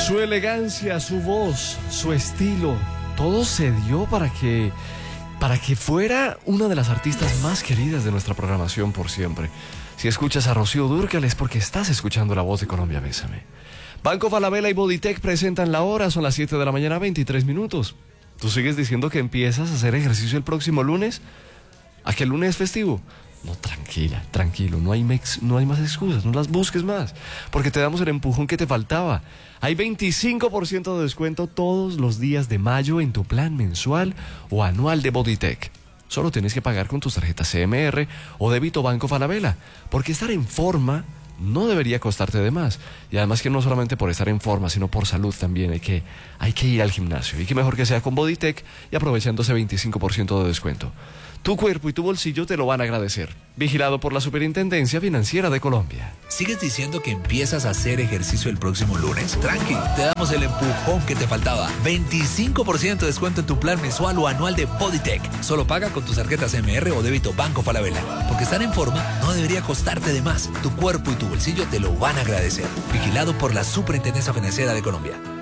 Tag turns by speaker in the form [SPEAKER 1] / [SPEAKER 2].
[SPEAKER 1] Su elegancia, su voz, su estilo, todo se dio para que fuera una de las artistas más queridas de nuestra programación por siempre. Si escuchas a Rocío Dúrcal es porque estás escuchando La Voz de Colombia, bésame. Banco Falabella y Bodytech presentan la hora, son las 7 de la mañana, 23 minutos. ¿Tú sigues diciendo que empiezas a hacer ejercicio el próximo lunes? ¿A qué lunes es festivo? No, tranquilo, no hay más excusas, no las busques más, porque te damos el empujón que te faltaba. Hay 25% de descuento todos los días de mayo en tu plan mensual o anual de Bodytech. Solo tienes que pagar con tus tarjetas CMR o débito Banco Falabella, porque estar en forma no debería costarte de más. Y además que no solamente por estar en forma, sino por salud también hay que ir al gimnasio. Y que mejor que sea con Bodytech y aprovechando ese 25% de descuento. Tu cuerpo y tu bolsillo te lo van a agradecer. Vigilado por la Superintendencia Financiera de Colombia.
[SPEAKER 2] ¿Sigues diciendo que empiezas a hacer ejercicio el próximo lunes? Tranqui, te damos el empujón que te faltaba. 25% de descuento en tu plan mensual o anual de Bodytech. Solo paga con tus tarjetas MR o débito Banco Falabella. Porque estar en forma no debería costarte de más. Tu cuerpo y tu bolsillo te lo van a agradecer. Vigilado por la Superintendencia Financiera de Colombia.